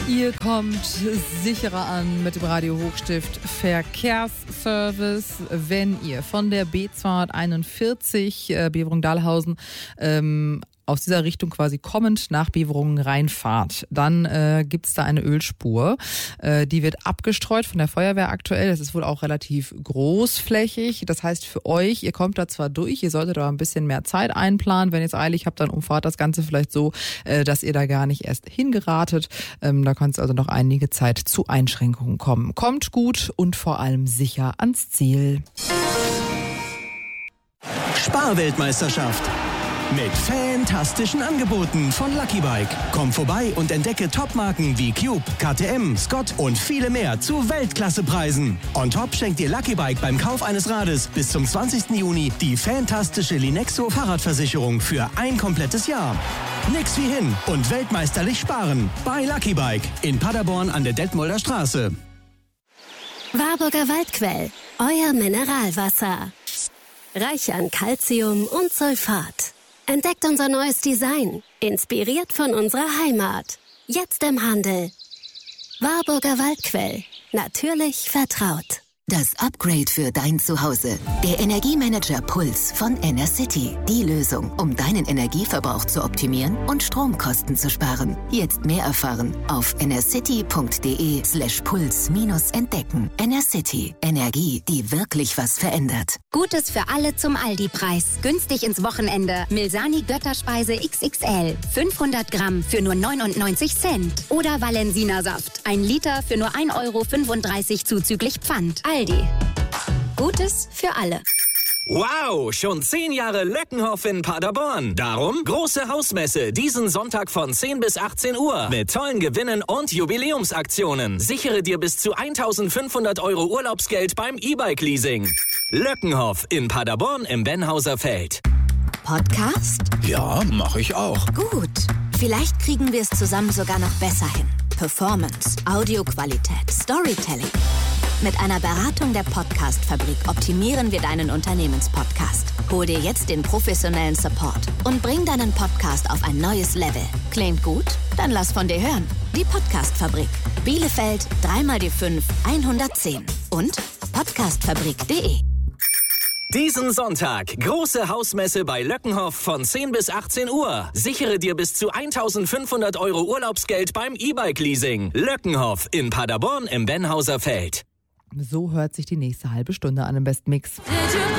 Ihr kommt sicherer an mit dem Radio Hochstift Verkehrsservice, wenn ihr von der B241 Beverungen-Dahlhausen aus dieser Richtung quasi kommend nach Beverungen reinfahrt. Dann gibt's da eine Ölspur. Die wird abgestreut von der Feuerwehr aktuell. Das ist wohl auch relativ großflächig. Das heißt für euch, ihr kommt da zwar durch, ihr solltet aber ein bisschen mehr Zeit einplanen. Wenn ihr es eilig habt, dann umfahrt das Ganze vielleicht so, dass ihr da gar nicht erst hingeratet. Da kann es also noch einige Zeit zu Einschränkungen kommen. Kommt gut und vor allem sicher ans Ziel. Sparweltmeisterschaft. Mit fantastischen Angeboten von Lucky Bike. Komm vorbei und entdecke Topmarken wie Cube, KTM, Scott und viele mehr zu Weltklassepreisen. On top schenkt dir Lucky Bike beim Kauf eines Rades bis zum 20. Juni die fantastische Linexo Fahrradversicherung für ein komplettes Jahr. Nix wie hin und weltmeisterlich sparen bei Lucky Bike in Paderborn an der Detmolder Straße. Warburger Waldquell, euer Mineralwasser. Reich an Calcium und Sulfat. Entdeckt unser neues Design, inspiriert von unserer Heimat. Jetzt im Handel. Warburger Waldquell, natürlich vertraut. Das Upgrade für dein Zuhause. Der Energiemanager Puls von Enercity. Die Lösung, um deinen Energieverbrauch zu optimieren und Stromkosten zu sparen. Jetzt mehr erfahren auf enercity.de/puls-entdecken. Enercity. Energie, die wirklich was verändert. Gutes für alle zum Aldi-Preis. Günstig ins Wochenende. Milsani Götterspeise XXL. 500 Gramm für nur 99 Cent. Oder Valensina Saft. 1 Liter für nur 1,35 € zuzüglich Pfand. Aldi. Gutes für alle. Wow, schon 10 Jahre Löckenhoff in Paderborn. Darum große Hausmesse diesen Sonntag von 10 bis 18 Uhr mit tollen Gewinnen und Jubiläumsaktionen. Sichere dir bis zu 1.500 € Urlaubsgeld beim E-Bike-Leasing. Löckenhoff in Paderborn im Benhauser Feld. Podcast? Ja, mache ich auch. Gut. Vielleicht kriegen wir es zusammen sogar noch besser hin. Performance, Audioqualität, Storytelling. Mit einer Beratung der Podcast-Fabrik optimieren wir deinen Unternehmenspodcast. Hol dir jetzt den professionellen Support und bring deinen Podcast auf ein neues Level. Klingt gut? Dann lass von dir hören. Die Podcast-Fabrik. Bielefeld 3x5 110 und podcastfabrik.de. Diesen Sonntag große Hausmesse bei Löckenhoff von 10 bis 18 Uhr. Sichere dir bis zu 1.500 € Urlaubsgeld beim E-Bike-Leasing. Löckenhoff in Paderborn im Benhauser Feld. So hört sich die nächste halbe Stunde an im Bestmix.